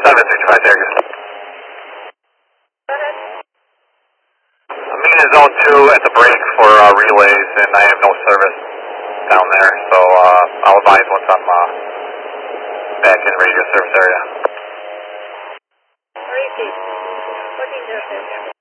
765 Tiger. I'm in zone 2 at the break for relays, and I have no service down there, so I'll advise once I'm back in radio service area. Repeat. 1406.